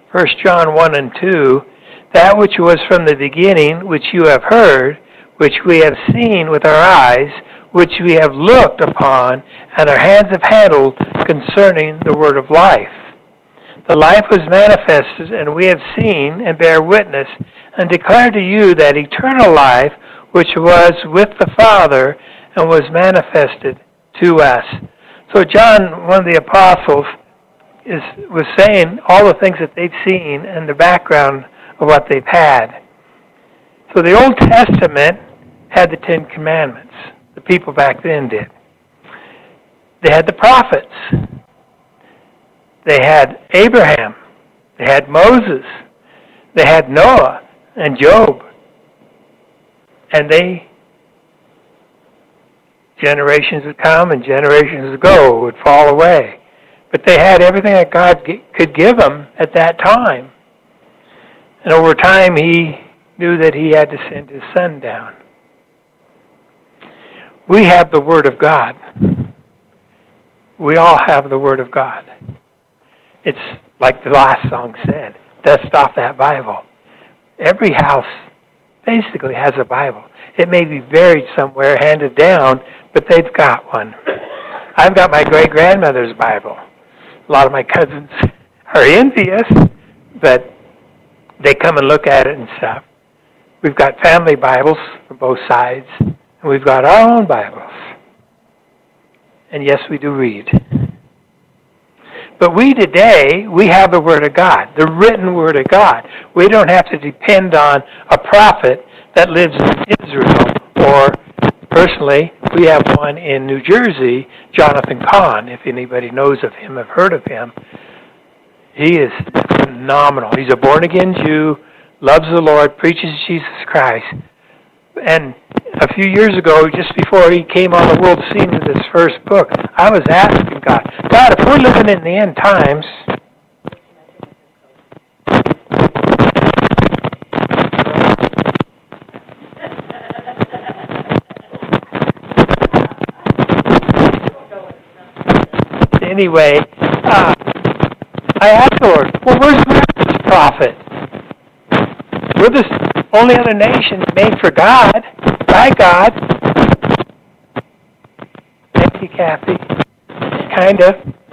1 John 1 and 2, that which was from the beginning, which you have heard, which we have seen with our eyes, which we have looked upon, and our hands have handled concerning the word of life. The life was manifested, and we have seen and bear witness, and declare to you that eternal life, which was with the Father, and was manifested to us. So John, one of the apostles, was saying all the things that they've seen and the background of what they've had. So the Old Testament had the Ten Commandments. The people back then did. They had the prophets. They had Abraham. They had Moses. They had Noah and Job. And generations would come and generations would go, would fall away. But they had everything that God could give them at that time. And over time, he knew that he had to send his son down. We have the Word of God. We all have the Word of God. It's like the last song said, dust off that Bible. Every house basically has a Bible. It may be buried somewhere, handed down, but they've got one. I've got my great-grandmother's Bible. A lot of my cousins are envious, but they come and look at it and stuff. We've got family Bibles from both sides, and we've got our own Bibles. And yes, we do read. But we today, we have the Word of God, the written Word of God. We don't have to depend on a prophet that lives in Israel, or personally, we have one in New Jersey, Jonathan Cahn, if anybody knows of him, have heard of him. He is phenomenal. He's a born-again Jew, loves the Lord, preaches Jesus Christ. And a few years ago, just before he came on the world scene with his first book, I was asking God, if we're living in the end times, anyway, I asked the Lord, where's the prophet? We're the only other nation made for God, by God. Thank you, Kathy. Kind of.